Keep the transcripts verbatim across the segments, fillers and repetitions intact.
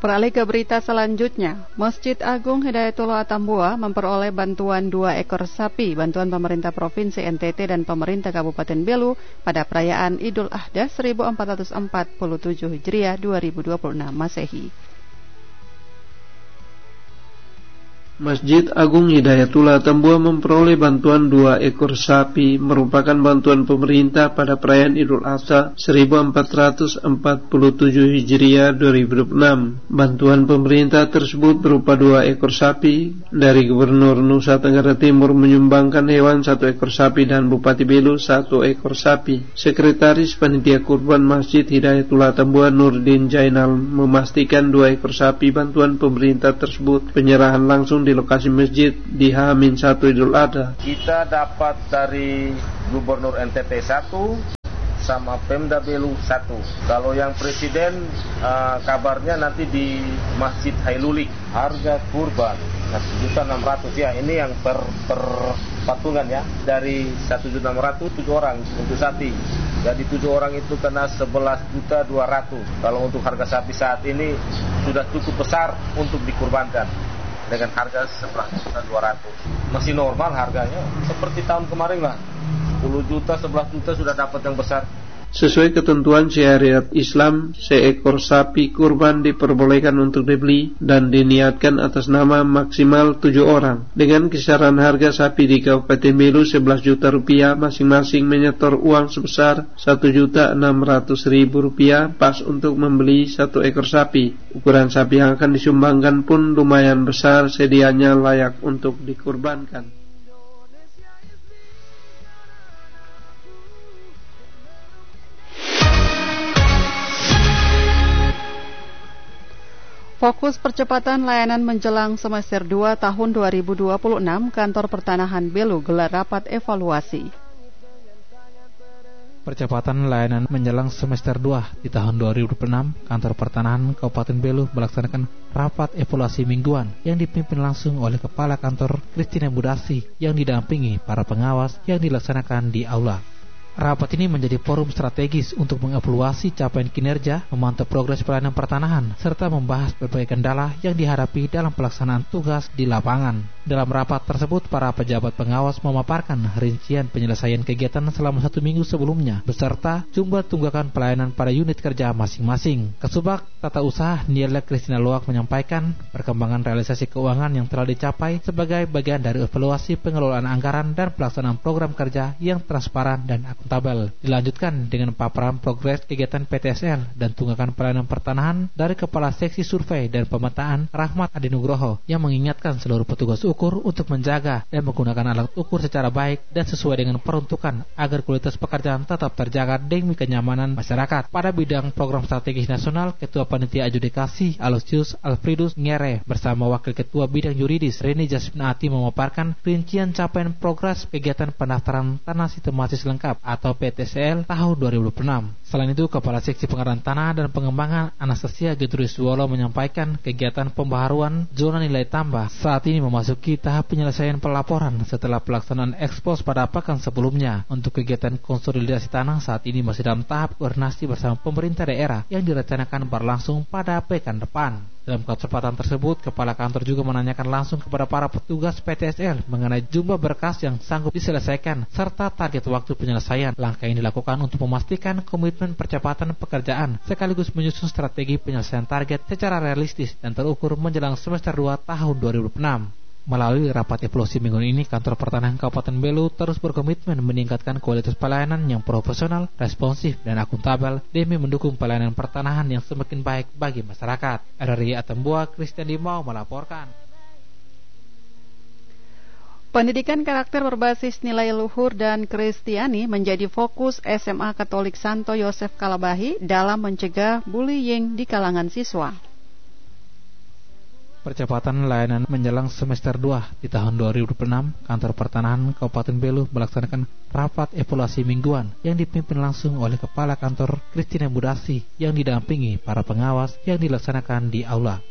Beralih ke berita selanjutnya, Masjid Agung Hidayatullah Atambua memperoleh bantuan dua ekor sapi, bantuan pemerintah Provinsi N T T dan pemerintah Kabupaten Belu pada perayaan Idul Adha seribu empat ratus empat puluh tujuh Hijriah dua ribu dua puluh enam Masehi. Masjid Agung Hidayatullah Atambua memperoleh bantuan dua ekor sapi merupakan bantuan pemerintah pada perayaan Idul Adha seribu empat ratus empat puluh tujuh Hijriah dua ribu dua puluh enam. Bantuan pemerintah tersebut berupa dua ekor sapi dari Gubernur Nusa Tenggara Timur menyumbangkan hewan satu ekor sapi dan Bupati Belu satu ekor sapi. Sekretaris Panitia Kurban Masjid Hidayatullah Atambua Nurdin Jainal memastikan dua ekor sapi bantuan pemerintah tersebut penyerahan langsung di lokasi masjid di H satu Idul Adha. Kita dapat dari Gubernur N T T satu sama Pemda Belu satu. Kalau yang presiden uh, kabarnya nanti di Masjid Hailulik. Harga kurban satu juta enam ratus ya. Ini yang per, per patungan ya. Dari satu juta enam ratus tujuh orang untuk sapi. Jadi tujuh orang itu kena sebelas juta dua ratus. Kalau untuk harga sapi saat ini sudah cukup besar untuk dikurbankan. Dengan harga sebelas juta dua ratus. Masih normal harganya, seperti tahun kemarin lah. sepuluh juta, sebelas juta sudah dapat yang besar. Sesuai ketentuan syariat Islam, seekor sapi kurban diperbolehkan untuk dibeli dan diniatkan atas nama maksimal tujuh orang. Dengan kisaran harga sapi di Kabupaten Belu sebelas juta rupiah, masing-masing menyetor uang sebesar satu juta enam ratus ribu rupiah pas untuk membeli satu ekor sapi. Ukuran sapi yang akan disumbangkan pun lumayan besar, sedianya layak untuk dikurbankan. Fokus percepatan layanan menjelang semester dua tahun dua ribu dua puluh enam, Kantor Pertanahan Belu gelar rapat evaluasi. Percepatan layanan menjelang semester dua di tahun dua ribu dua puluh enam, Kantor Pertanahan Kabupaten Belu melaksanakan rapat evaluasi mingguan yang dipimpin langsung oleh Kepala Kantor Christina Budasi yang didampingi para pengawas yang dilaksanakan di aula. Rapat ini menjadi forum strategis untuk mengevaluasi capaian kinerja, memantau progres pelayanan pertanahan, serta membahas berbagai kendala yang dihadapi dalam pelaksanaan tugas di lapangan. Dalam rapat tersebut, para pejabat pengawas memaparkan rincian penyelesaian kegiatan selama satu minggu sebelumnya, beserta jumlah tunggakan pelayanan pada unit kerja masing-masing. Kasubag Tata Usaha Niela Kristina Loak menyampaikan perkembangan realisasi keuangan yang telah dicapai sebagai bagian dari evaluasi pengelolaan anggaran dan pelaksanaan program kerja yang transparan dan akuntabel. Tabel. Dilanjutkan dengan paparan progres kegiatan P T S L dan tunggakan pelayanan pertanahan dari Kepala Seksi Survei dan Pemetaan Rahmat Adinugroho yang mengingatkan seluruh petugas ukur untuk menjaga dan menggunakan alat ukur secara baik dan sesuai dengan peruntukan agar kualitas pekerjaan tetap terjaga demi kenyamanan masyarakat. Pada bidang program strategis nasional, Ketua Panitia Adjudikasi Aloysius Alfredus Ngere bersama Wakil Ketua Bidang Yuridis Reni Jasminati memaparkan rincian capaian progres kegiatan pendaftaran tanah sistematis lengkap atau P T S L tahun dua ribu dua puluh enam. Selain itu, Kepala Seksi Pengadaan Tanah dan Pengembangan Anastasia Gedriswolo menyampaikan kegiatan pembaharuan zona nilai tambah saat ini memasuki tahap penyelesaian pelaporan setelah pelaksanaan ekspos pada pekan sebelumnya. Untuk kegiatan konsolidasi tanah saat ini masih dalam tahap koordinasi bersama pemerintah daerah yang direncanakan berlangsung pada pekan depan. Dalam kesempatan tersebut, Kepala Kantor juga menanyakan langsung kepada para petugas P T S L mengenai jumlah berkas yang sanggup diselesaikan serta target waktu penyelesaian. Langkah ini dilakukan untuk memastikan komitmen percepatan pekerjaan sekaligus menyusun strategi penyelesaian target secara realistis dan terukur menjelang semester dua tahun dua ribu dua puluh enam. Melalui rapat evaluasi minggu ini, Kantor Pertanahan Kabupaten Belu terus berkomitmen meningkatkan kualitas pelayanan yang profesional, responsif, dan akuntabel demi mendukung pelayanan pertanahan yang semakin baik bagi masyarakat. R R I Atambua, Christian Dimau melaporkan. Pendidikan karakter berbasis nilai luhur dan kristiani menjadi fokus S M A Katolik Santo Yosef Kalabahi dalam mencegah bullying di kalangan siswa. Percepatan layanan menjelang semester dua di tahun dua ribu dua puluh enam, Kantor Pertanahan Kabupaten Belu melaksanakan rapat evaluasi mingguan yang dipimpin langsung oleh Kepala Kantor Christina Budasi yang didampingi para pengawas yang dilaksanakan di aula.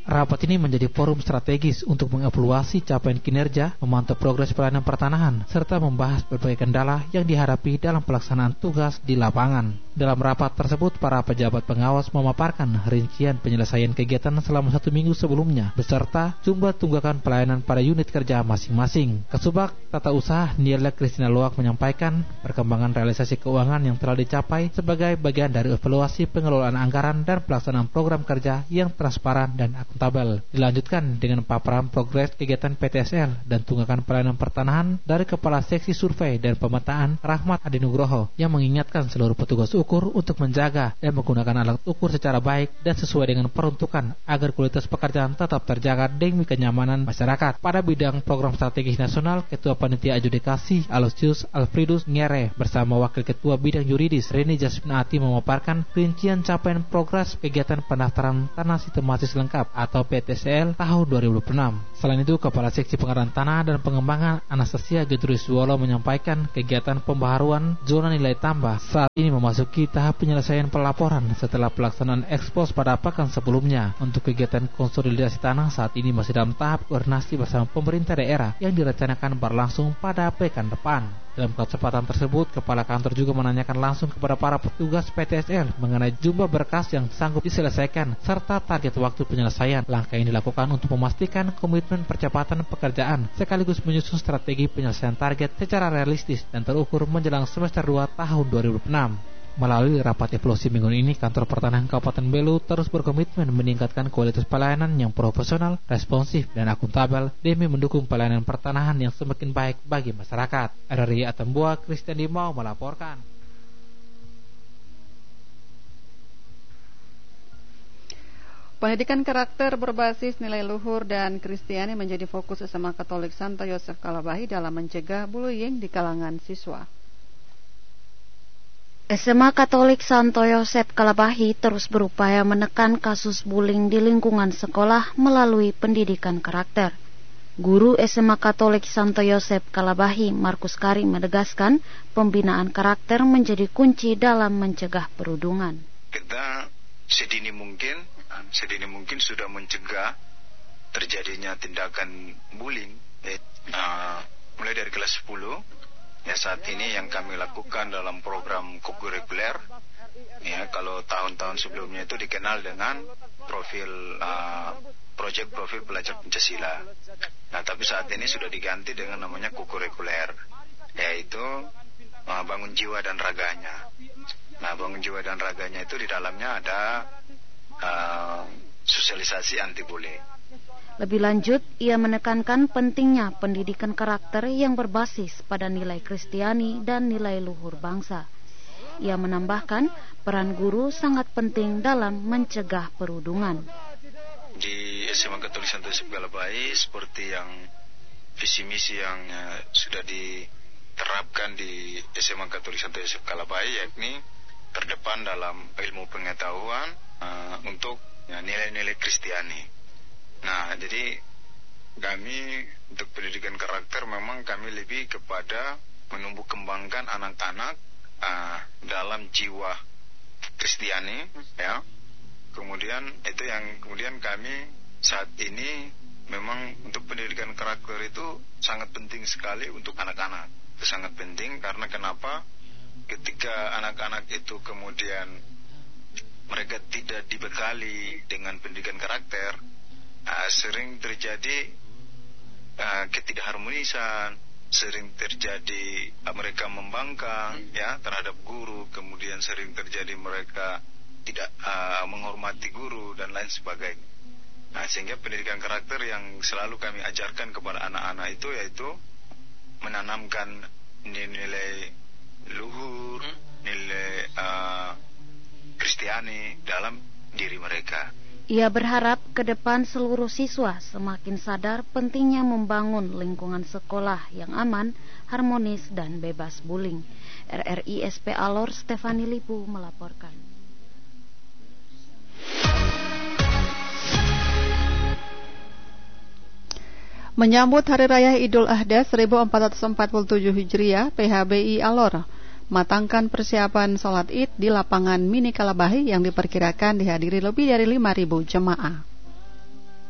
Rapat ini menjadi forum strategis untuk mengevaluasi capaian kinerja, memantau progres pelayanan pertanahan, serta membahas berbagai kendala yang dihadapi dalam pelaksanaan tugas di lapangan. Dalam rapat tersebut, para pejabat pengawas memaparkan rincian penyelesaian kegiatan selama satu minggu sebelumnya, beserta jumlah tunggakan pelayanan pada unit kerja masing-masing. Kasubag Tata Usaha Niela Kristina Loak menyampaikan perkembangan realisasi keuangan yang telah dicapai sebagai bagian dari evaluasi pengelolaan anggaran dan pelaksanaan program kerja yang transparan dan akuntabel. Dilanjutkan dengan paparan progres kegiatan P T S L dan tunggakan pelayanan pertanahan dari Kepala Seksi Survei dan Pemetaan Rahmat Adinugroho yang mengingatkan seluruh petugas ukur untuk menjaga dan menggunakan alat ukur secara baik dan sesuai dengan peruntukan agar kualitas pekerjaan tetap terjaga demi kenyamanan masyarakat. Pada bidang program strategis nasional, Ketua Panitia Adjudikasi Aloysius Alfredus Ngere bersama Wakil Ketua Bidang Yuridis Reni Jasminati memaparkan rincian capaian progres kegiatan pendaftaran tanah sistematis lengkap atau P T S L tahun dua ribu dua puluh enam. Selain itu, Kepala Seksi Pengadaan Tanah dan Pengembangan Anastasia Gedruiswolo menyampaikan kegiatan pembaharuan zona nilai tambah saat ini memasuki tahap penyelesaian pelaporan setelah pelaksanaan ekspos pada pekan sebelumnya. Untuk kegiatan konsolidasi tanah saat ini masih dalam tahap koordinasi bersama pemerintah daerah yang direncanakan berlangsung pada pekan depan. Dalam kesempatan tersebut, Kepala Kantor juga menanyakan langsung kepada para petugas P T S L mengenai jumlah berkas yang sanggup diselesaikan serta target waktu penyelesaian. Langkah ini dilakukan untuk memastikan komitmen percepatan pekerjaan sekaligus menyusun strategi penyelesaian target secara realistis dan terukur menjelang semester dua tahun dua ribu dua puluh enam. Melalui rapat evaluasi minggu ini, Kantor Pertanahan Kabupaten Belu terus berkomitmen meningkatkan kualitas pelayanan yang profesional, responsif, dan akuntabel demi mendukung pelayanan pertanahan yang semakin baik bagi masyarakat. R R I Atambua, Christian Dimau melaporkan. Pendidikan karakter berbasis nilai luhur dan Kristiani menjadi fokus S M A Katolik Santo Yosef Kalabahi dalam mencegah bullying di kalangan siswa. S M A Katolik Santo Yosef Kalabahi terus berupaya menekan kasus bullying di lingkungan sekolah melalui pendidikan karakter. Guru S M A Katolik Santo Yosef Kalabahi, Markus Karim, menegaskan pembinaan karakter menjadi kunci dalam mencegah perundungan. Kita sedini mungkin, sedini mungkin sudah mencegah terjadinya tindakan bullying, eh, uh, mulai dari kelas sepuluh. Ya, saat ini yang kami lakukan dalam program kokurikuler, ya, kalau tahun-tahun sebelumnya itu dikenal dengan profil uh, proyek profil pelajar Pancasila. Nah, tapi saat ini sudah diganti dengan namanya kokurikuler, yaitu uh, bangun jiwa dan raganya. Nah, bangun jiwa dan raganya itu di dalamnya ada uh, sosialisasi anti bullying. Lebih lanjut, ia menekankan pentingnya pendidikan karakter yang berbasis pada nilai Kristiani dan nilai luhur bangsa. Ia menambahkan peran guru sangat penting dalam mencegah perundungan. Di S M A Katolik Santo Yosef Kalabahi, seperti yang visi misi yang uh, sudah diterapkan di S M A Katolik Santo Yosef Kalabahi, yakni terdepan dalam ilmu pengetahuan uh, untuk ya, nilai-nilai Kristiani. Nah, jadi kami untuk pendidikan karakter memang kami lebih kepada menumbuh kembangkan anak-anak uh, dalam jiwa Kristiani, ya. Kemudian itu yang kemudian kami saat ini memang untuk pendidikan karakter itu sangat penting sekali untuk anak-anak. Itu sangat penting karena kenapa? Ketika anak-anak itu kemudian mereka tidak dibekali dengan pendidikan karakter, Uh, sering terjadi uh, ketidakharmonisan, sering terjadi uh, mereka membangkang ya terhadap guru, kemudian sering terjadi mereka tidak uh, menghormati guru dan lain sebagainya. Nah, sehingga pendidikan karakter yang selalu kami ajarkan kepada anak-anak itu yaitu menanamkan nilai luhur, nilai uh, Kristiani dalam diri mereka. Ia berharap ke depan seluruh siswa semakin sadar pentingnya membangun lingkungan sekolah yang aman, harmonis, dan bebas bullying. R R I S P Alor Stefani Lipu melaporkan. Menyambut Hari Raya Idul Adha seribu empat ratus empat puluh tujuh Hijriah, P H B I Alor matangkan persiapan sholat id di lapangan mini Kalabahi yang diperkirakan dihadiri lebih dari lima ribu jemaah.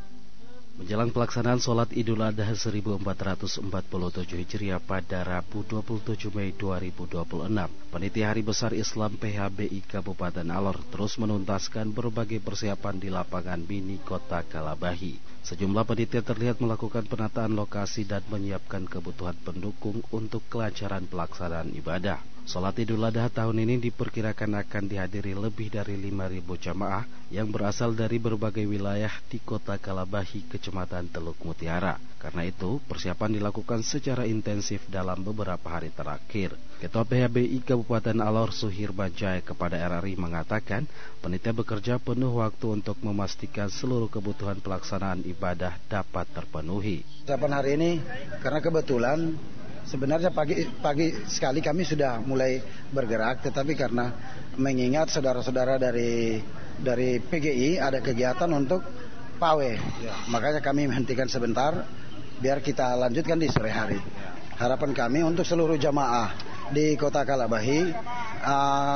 Menjelang pelaksanaan sholat Idul Adha seribu empat ratus empat puluh tujuh Hijriah pada Rabu dua puluh tujuh Mei dua ribu dua puluh enam, Panitia Hari Besar Islam P H B I Kabupaten Alor terus menuntaskan berbagai persiapan di lapangan mini Kota Kalabahi. Sejumlah panitia terlihat melakukan penataan lokasi dan menyiapkan kebutuhan pendukung untuk kelancaran pelaksanaan ibadah. Sholat Idul Adha tahun ini diperkirakan akan dihadiri lebih dari lima ribu jamaah yang berasal dari berbagai wilayah di Kota Kalabahi, Kecamatan Teluk Mutiara. Karena itu, persiapan dilakukan secara intensif dalam beberapa hari terakhir. Ketua P H B I Kabupaten Alor Suhirman Jaya kepada R R I mengatakan, panitia bekerja penuh waktu untuk memastikan seluruh kebutuhan pelaksanaan ibadah dapat terpenuhi. Persiapan hari ini, karena kebetulan sebenarnya pagi pagi sekali kami sudah mulai bergerak, tetapi karena mengingat saudara-saudara dari dari P G I ada kegiatan untuk pawe, ya, makanya kami menghentikan sebentar biar kita lanjutkan di sore hari. Harapan kami untuk seluruh jamaah di Kota Kalabahi, uh,